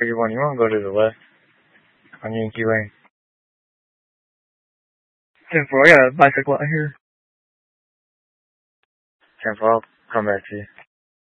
31, you want to go to the left on Yankee Lane? 10-4, I got a bicycle out here. 10-4, I'll come back to you.